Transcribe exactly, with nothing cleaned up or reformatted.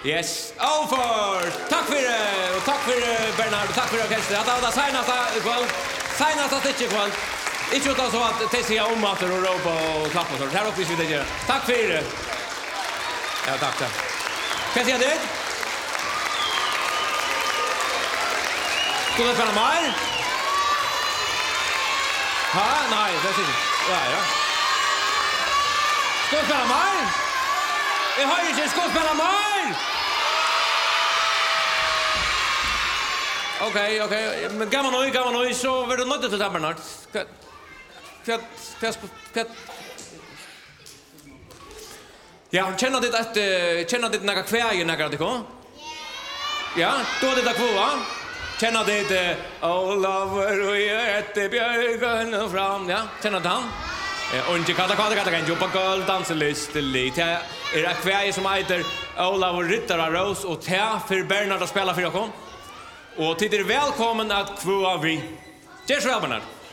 Yes, over! Tack för det, och tack för Bernard, och tack för orkestret. Att det var senaste kväll, senaste stitch kväll. Inte utan så att det ser om att och ropa och klappa och så. Det här också vi det gör. Tack för det. Ja, tack, tack. Kan jag det? Ska du spela mer? Ha, nej, det ser inte. Ja, ja. Ska du spela mer? Jag har ju inte ska spela mer! Okej, okej. Men gammal nu, gammal nu så vill du nöjt till Bernard. Kvat kvat kvat Ja, känner det att känner det några kväger några det kom? Ja, då det där kvar. Känner det all love och ett björgen fram, ja. Känner det han? Och inte kata kata kata kan jobba gold danslist lite. Är det kväger som heter Olav Rittara Rose och ta för Bernard att spela för jag kom. Och till er välkommen att kvua vi. Just väl Bernard.